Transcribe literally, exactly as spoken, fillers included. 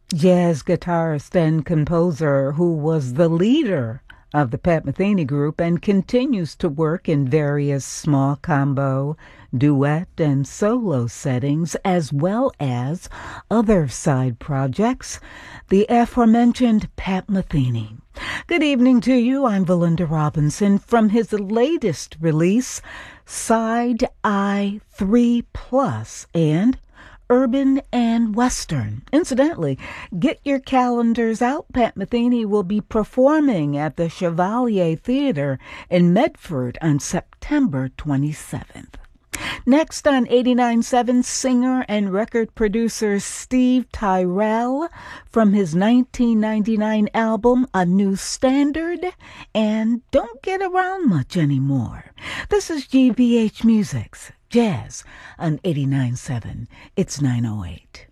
Jazz guitarist and composer who was the leader of the Pat Metheny Group and continues to work in various small combo, duet, and solo settings, as well as other side projects, the aforementioned Pat Metheny. Good evening to you. I'm Valinda Robinson from his latest release, Side Eye three Plus, and Urban and Western. Incidentally, get your calendars out. Pat Metheny will be performing at the Chevalier Theater in Medford on September twenty-seventh. Next on eighty-nine point seven, singer and record producer Steve Tyrell from his nineteen ninety-nine album A New Standard and Don't Get Around Much Anymore. This is G B H Music's Jazz on eighty-nine point seven. It's nine oh eight.